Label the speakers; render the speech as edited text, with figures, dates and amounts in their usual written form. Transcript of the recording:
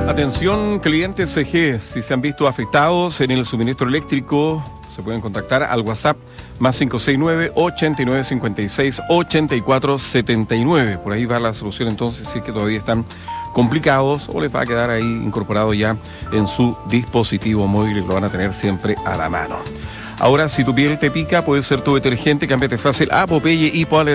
Speaker 1: Atención clientes CG, si se han visto afectados en el suministro eléctrico, se pueden contactar al WhatsApp más 569-8956-8479. Por ahí va la solución entonces, si es que todavía están complicados o les va a quedar ahí incorporado ya en su dispositivo móvil y lo van a tener siempre a la mano. Ahora, si tu piel te pica, puede ser tu detergente, cámbiate fácil a Popeye Hipoalergénico.